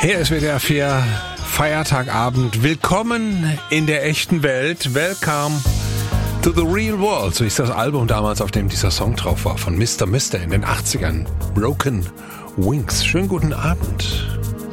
Hier ist WDR 4, Feiertagabend. Willkommen in der echten Welt. Welcome to the real world. So ist das Album damals, auf dem dieser Song drauf war, von Mr. Mister in den 80ern. Broken Wings. Schönen guten Abend.